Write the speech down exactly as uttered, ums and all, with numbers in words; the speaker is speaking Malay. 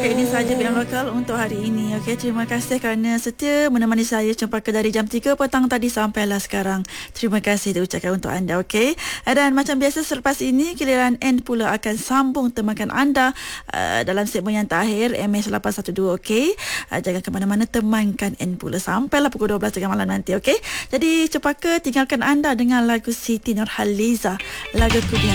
Okey, ini sahaja Biang Lokal untuk hari ini. Okey, terima kasih kerana setia menemani saya Cempaka dari jam tiga petang tadi sampailah sekarang. Terima kasih diucapkan untuk anda, okey. Dan macam biasa selepas ini giliran N pula akan sambung temakan anda uh, dalam segmen yang terakhir M S lapan satu dua, okey. Uh, jangan ke mana-mana, temankan N pula sampailah pukul dua belas tiga puluh malam nanti, okey. Jadi Cempaka tinggalkan anda dengan lagu Siti Nurhaliza, lagu Ku Biar